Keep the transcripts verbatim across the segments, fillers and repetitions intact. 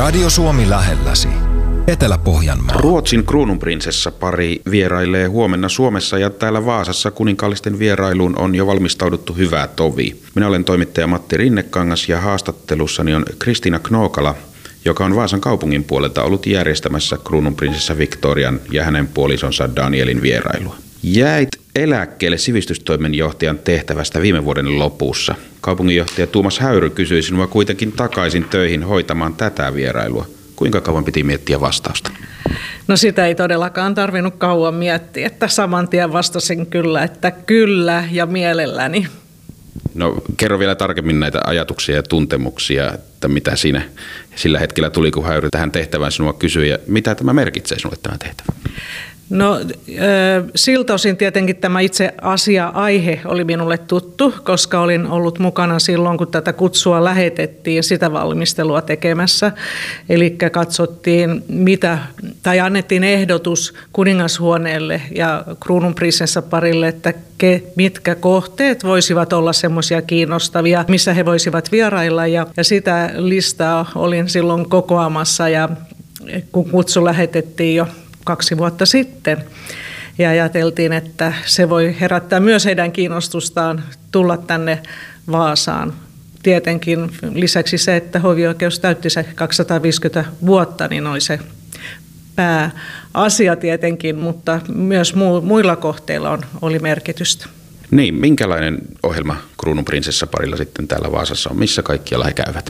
Radio Suomi lähelläsi. Etelä-Pohjanmaa. Ruotsin kruununprinsessa pari vierailee huomenna Suomessa ja täällä Vaasassa kuninkaallisten vierailuun on jo valmistauduttu hyvää tovi. Minä olen toimittaja Matti Rinnekangas ja haastattelussani on Kristiina Knookala, joka on Vaasan kaupungin puolelta ollut järjestämässä kruununprinsessa Victorian ja hänen puolisonsa Danielin vierailua. Jäit eläkkeelle sivistystoimenjohtajan tehtävästä viime vuoden lopussa. Kaupunginjohtaja Tuomas Häyry kysyi sinua kuitenkin takaisin töihin hoitamaan tätä vierailua. Kuinka kauan piti miettiä vastausta? No sitä ei todellakaan tarvinnut kauan miettiä, että saman tien vastasin kyllä, että kyllä ja mielelläni. No kerro vielä tarkemmin näitä ajatuksia ja tuntemuksia, että mitä siinä sillä hetkellä tuli, kun Häyry tähän tehtävään sinua kysyi ja mitä tämä merkitsee sinulle tämä tehtävä? No siltä osin tietenkin tämä itse asia-aihe oli minulle tuttu, koska olin ollut mukana silloin, kun tätä kutsua lähetettiin sitä valmistelua tekemässä. Eli katsottiin, mitä, tai annettiin ehdotus kuningashuoneelle ja kruununprinsessaparille, että ke, mitkä kohteet voisivat olla semmoisia kiinnostavia, missä he voisivat vierailla. Ja, ja sitä listaa olin silloin kokoamassa, ja kun kutsu lähetettiin jo kaksi vuotta sitten ja ajateltiin, että se voi herättää myös heidän kiinnostustaan tulla tänne Vaasaan. Tietenkin lisäksi se, että hovioikeus täytti se kaksisataaviisikymmentä vuotta, niin oli se pääasia tietenkin, mutta myös muilla kohteilla on, oli merkitystä. Niin, minkälainen ohjelma kruununprinsessaparilla sitten täällä Vaasassa on? Missä kaikkialla he käyvät?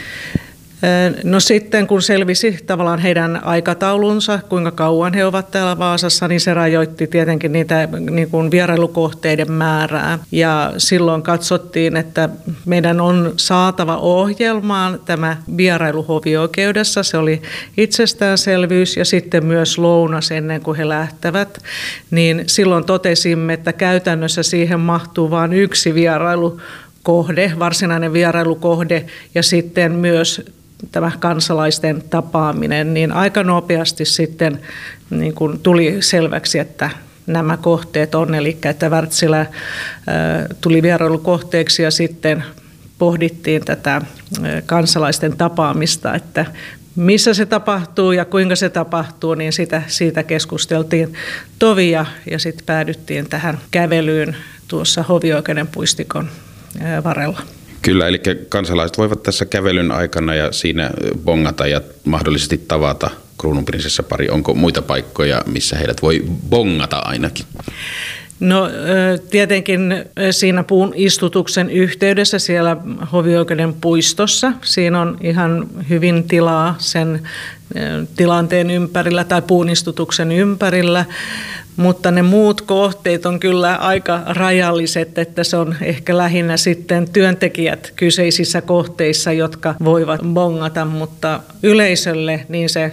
No sitten kun selvisi tavallaan heidän aikataulunsa, kuinka kauan he ovat täällä Vaasassa, niin se rajoitti tietenkin niitä niin kuin vierailukohteiden määrää. Ja silloin katsottiin, että meidän on saatava ohjelmaan tämä vierailu hovioikeudessa. Se oli itsestäänselvyys ja sitten myös lounas ennen kuin he lähtevät. Niin silloin totesimme, että käytännössä siihen mahtuu vain yksi vierailukohde, varsinainen vierailukohde ja sitten myös tämä kansalaisten tapaaminen, niin aika nopeasti sitten niin kuin tuli selväksi, että nämä kohteet on, eli että Wärtsilä äh, tuli vierailukohteeksi ja sitten pohdittiin tätä äh, kansalaisten tapaamista, että missä se tapahtuu ja kuinka se tapahtuu, niin sitä, siitä keskusteltiin tovia ja sitten päädyttiin tähän kävelyyn tuossa hovioikeuden puistikon äh, varrella. Kyllä, eli kansalaiset voivat tässä kävelyn aikana ja siinä bongata ja mahdollisesti tavata kruununprinsessapari. Onko muita paikkoja, missä heidät voi bongata ainakin? No tietenkin siinä puun istutuksen yhteydessä siellä hovioikeuden puistossa. Siinä on ihan hyvin tilaa sen tilanteen ympärillä tai puun istutuksen ympärillä. Mutta ne muut kohteet on kyllä aika rajalliset, että se on ehkä lähinnä sitten työntekijät kyseisissä kohteissa, jotka voivat bongata, mutta yleisölle niin se